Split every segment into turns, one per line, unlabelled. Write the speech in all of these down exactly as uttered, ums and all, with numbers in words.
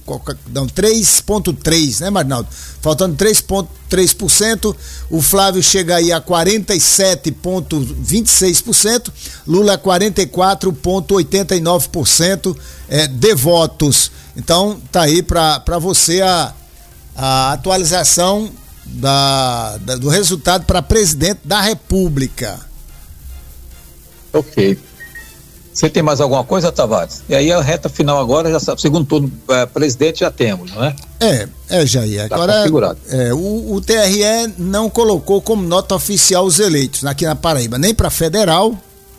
não, três vírgula três, né, Marinaldo? Faltando três vírgula três por cento, o Flávio chega aí a quarenta e sete vírgula vinte e seis por cento, Lula a quarenta e quatro vírgula oitenta e nove por cento é, de votos. Então, tá aí para você a, a atualização da, da, do resultado para presidente da República.
Ok. Você tem mais alguma coisa, Tavares? E aí a reta final agora, já sabe, segundo turno, é, presidente já temos, não é?
É, é, Jair. Agora, é, o, o T R E não colocou como nota oficial os eleitos aqui na Paraíba, nem para federal,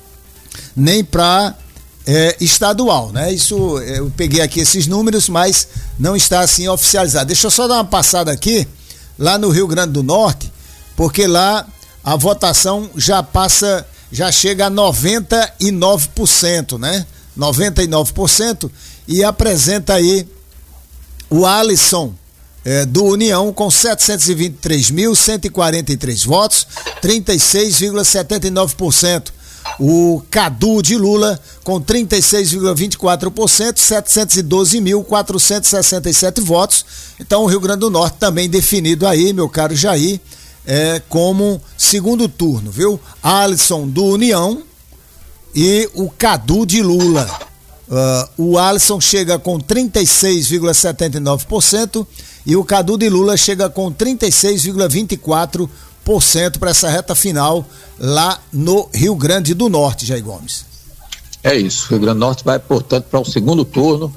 nem para é, estadual, né? Isso, eu peguei aqui esses números, mas não está assim oficializado. Deixa eu só dar uma passada aqui, lá no Rio Grande do Norte, porque lá a votação já passa... já chega a noventa e nove por cento, né? noventa e nove por cento e apresenta aí o Alisson é, do União com setecentos e vinte e três mil cento e quarenta e três votos, trinta e seis vírgula setenta e nove por cento. O Cadu de Lula com trinta e seis vírgula vinte e quatro por cento, setecentos e doze mil quatrocentos e sessenta e sete votos. Então o Rio Grande do Norte também definido aí, meu caro Jair, É, como segundo turno, viu? Alisson do União e o Cadu de Lula. Uh, o Alisson chega com trinta e seis vírgula setenta e nove por cento e o Cadu de Lula chega com trinta e seis vírgula vinte e quatro por cento para essa reta final lá no Rio Grande do Norte, Jair Gomes.
É isso, o Rio Grande do Norte vai, portanto, para o segundo turno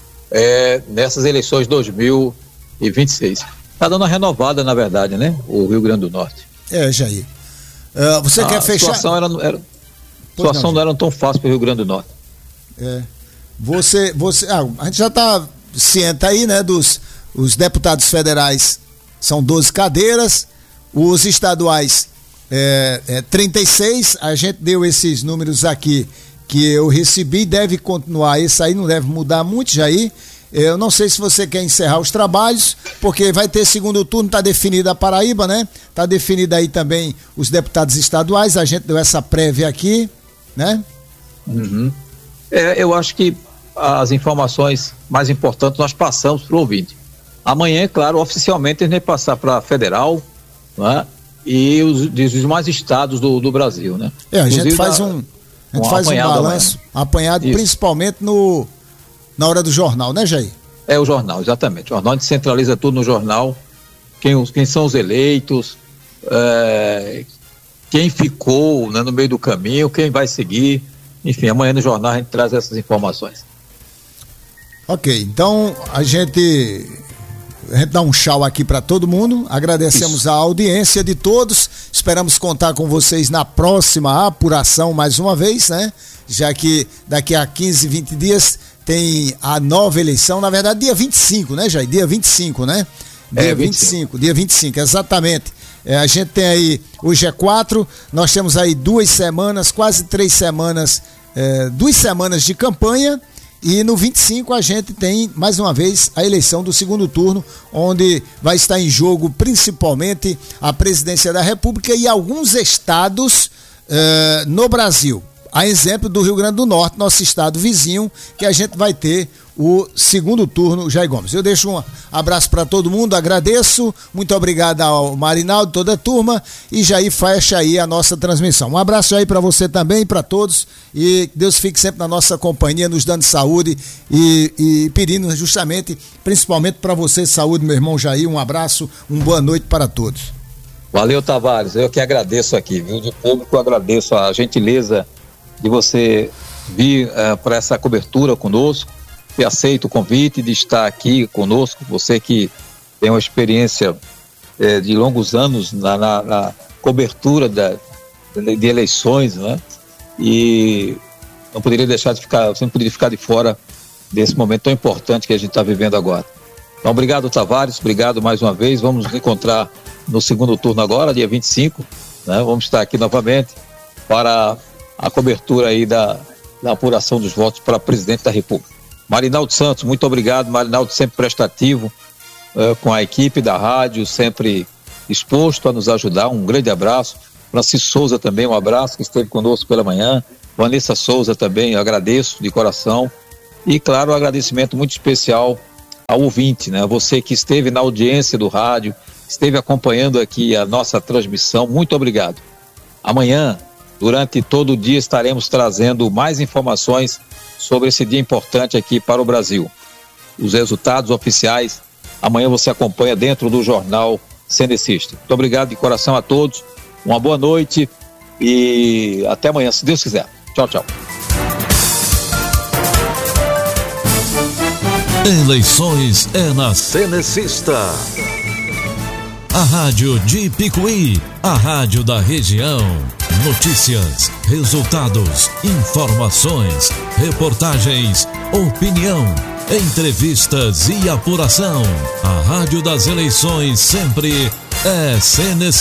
é, nessas eleições dois mil e vinte e seis. Está dando uma renovada, na verdade, né? O Rio Grande do Norte.
É, Jair. Uh, você
a
quer fechar?
Situação era, era, a situação não, não era tão fácil para o Rio Grande do Norte.
É. Você, você, ah, a gente já está ciente aí, né? Dos os deputados federais são doze cadeiras, os estaduais é, é, trinta e seis. A gente deu esses números aqui que eu recebi, deve continuar. Esse aí não deve mudar muito, Jair. Eu não sei se você quer encerrar os trabalhos, porque vai ter segundo turno, está definida a Paraíba, né? Está definida aí também os deputados estaduais, a gente deu essa prévia aqui, né?
Uhum. É, eu acho que as informações mais importantes nós passamos para o ouvinte. Amanhã, é claro, oficialmente a gente vai passar para a federal, né? E os, os mais estados do, do Brasil, né?
É, a gente faz um, a gente
um
faz um balanço,
amanhã.
apanhado
Isso.
Principalmente no... na hora do jornal, né, Jair?
É o jornal, exatamente. O jornal, a gente centraliza tudo no jornal, quem, quem são os eleitos, é, quem ficou, né, no meio do caminho, quem vai seguir, enfim, amanhã no jornal a gente traz essas informações.
Ok, então a gente, a gente dá um tchau aqui para todo mundo, agradecemos Isso. a audiência de todos, esperamos contar com vocês na próxima apuração mais uma vez, né? Já que daqui a quinze, vinte dias tem a nova eleição, na verdade dia vinte e cinco, né, Jair? Dia vinte e cinco, né? Dia é, vinte e cinco, dia vinte e cinco, exatamente. É, a gente tem aí, hoje é quatro, nós temos aí duas semanas, quase três semanas, é, duas semanas de campanha, e no vinte e cinco a gente tem, mais uma vez, a eleição do segundo turno, onde vai estar em jogo principalmente a presidência da República e alguns estados é, no Brasil. A exemplo do Rio Grande do Norte, nosso estado vizinho, que a gente vai ter o segundo turno, Jair Gomes. Eu deixo um abraço para todo mundo, agradeço, muito obrigado ao Marinaldo, toda a turma, e Jair fecha aí a nossa transmissão. Um abraço aí para você também, para todos, e que Deus fique sempre na nossa companhia, nos dando saúde e, e pedindo justamente, principalmente para você, saúde, meu irmão Jair, um abraço, uma boa noite para todos.
Valeu, Tavares, eu que agradeço aqui, viu, de público, eu agradeço a gentileza de você vir uh, para essa cobertura conosco, ter aceito o convite de estar aqui conosco, você que tem uma experiência eh, de longos anos na, na, na cobertura da, de eleições, né? E não poderia deixar de ficar, você não poderia ficar de fora desse momento tão importante que a gente está vivendo agora. Então, obrigado, Tavares, obrigado mais uma vez, vamos nos encontrar no segundo turno agora, dia vinte e cinco, né? Vamos estar aqui novamente para a cobertura aí da, da apuração dos votos para presidente da República. Marinaldo Santos, muito obrigado, Marinaldo sempre prestativo uh, com a equipe da rádio, sempre disposto a nos ajudar, um grande abraço. Francisco Souza também, um abraço, que esteve conosco pela manhã. Vanessa Souza também, agradeço de coração. E claro, um agradecimento muito especial ao ouvinte, né? Você que esteve na audiência do rádio, esteve acompanhando aqui a nossa transmissão, muito obrigado. Amanhã, durante todo o dia, estaremos trazendo mais informações sobre esse dia importante aqui para o Brasil. Os resultados oficiais, amanhã você acompanha dentro do Jornal Cenecista. Muito obrigado de coração a todos, uma boa noite e até amanhã, se Deus quiser. Tchau, tchau.
Eleições é na Cenecista. A rádio de Picuí, a rádio da região. Notícias, resultados, informações, reportagens, opinião, entrevistas e apuração. A rádio das eleições sempre é Cenecista.